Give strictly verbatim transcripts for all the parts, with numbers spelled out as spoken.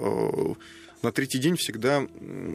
на третий день всегда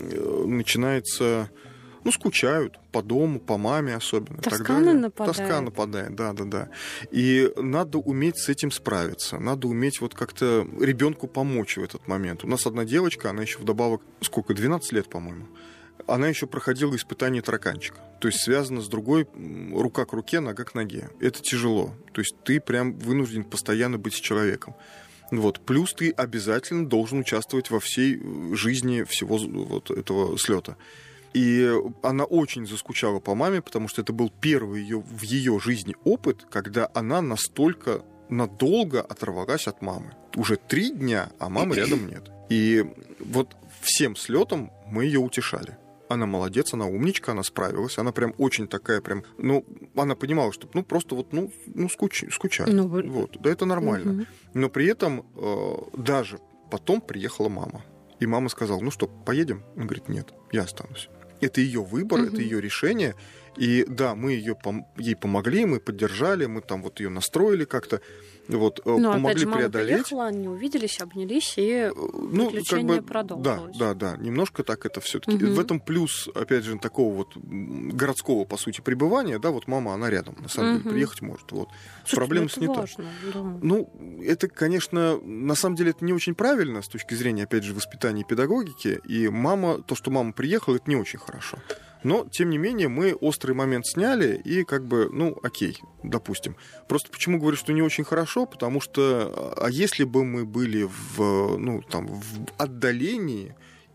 начинается... Ну, скучают по дому, по маме особенно. Тоска нападает. Тоска нападает, да-да-да. И надо уметь с этим справиться. Надо уметь вот как-то ребенку помочь в этот момент. У нас одна девочка, она еще вдобавок, сколько, двенадцать лет, по-моему, она еще проходила испытание тараканчика. То есть связано с другой, рука к руке, нога к ноге. Это тяжело. То есть ты прям вынужден постоянно быть с человеком. Вот. Плюс ты обязательно должен участвовать во всей жизни всего вот этого слета. И она очень заскучала по маме, потому что это был первый ее, в ее жизни опыт, когда она настолько надолго оторвалась от мамы. Уже три дня, а мамы рядом нет. И вот всем слетом мы ее утешали. Она молодец, она умничка, она справилась. Она прям очень такая прям... Ну, она понимала, что ну, просто вот, ну, ну скуч... скучает. Ну, вот. Да, это нормально. Угу. Но при этом э, даже потом приехала мама. И мама сказала, ну что, поедем? Он говорит, нет, я останусь. Это ее выбор, угу. это ее решение. И да, мы ее, ей помогли, мы поддержали, мы там вот ее настроили как-то, вот, но, помогли опять же, мама преодолеть. Приехала, они увиделись, обнялись, и ну, приключение как бы, продолжилось. Да, да, да, немножко так это все-таки. Угу. В этом плюс, опять же, такого вот городского, по сути, пребывания, да, вот мама, она рядом, на самом угу. деле, приехать может. Вот. Слушайте, проблем ну, с не важно, да. Ну, это, конечно, на самом деле это не очень правильно с точки зрения, опять же, воспитания и педагогики. И мама, то, что мама приехала, это не очень хорошо. Но, тем не менее, мы острый момент сняли, и как бы, ну, окей, допустим. Просто почему говорю, что не очень хорошо, потому что, а если бы мы были в, ну, там, в отдалении,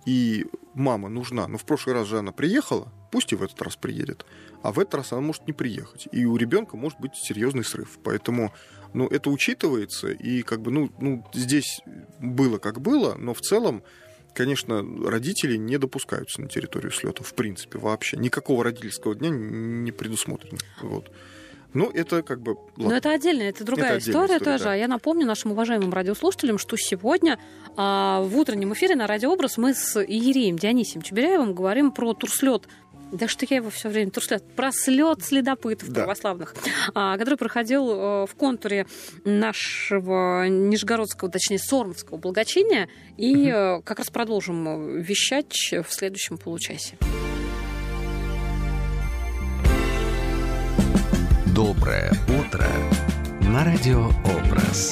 и мама нужна, ну, в прошлый раз же она приехала, пусть и в этот раз приедет, а в этот раз она может не приехать, и у ребенка может быть серьезный срыв. Поэтому, ну, это учитывается, и как бы, ну, ну, здесь было как было, но в целом, конечно, родители не допускаются на территорию слета, в принципе, вообще. Никакого родительского дня не предусмотрено. Вот. Ну, это как бы... Ладно. Но это отдельно, это другая это история, история тоже. Да. Я напомню нашим уважаемым радиослушателям, что сегодня а, в утреннем эфире на Радио Образ мы с Иереем Дионисием Чебиряевым говорим про турслет. Да что я его все время турслет. Про слет следопытов да. православных, а, который проходил а, в контуре нашего нижегородского, точнее, сормовского благочиния. И а, как раз продолжим вещать в следующем получасе. Доброе утро на Радио Образ.